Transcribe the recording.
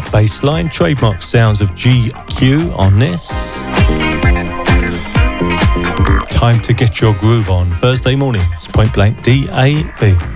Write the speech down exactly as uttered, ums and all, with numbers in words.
trademark bass line, trademark sounds of G Q on this. Time to get your groove on. Thursday mornings, Point Blank D A B.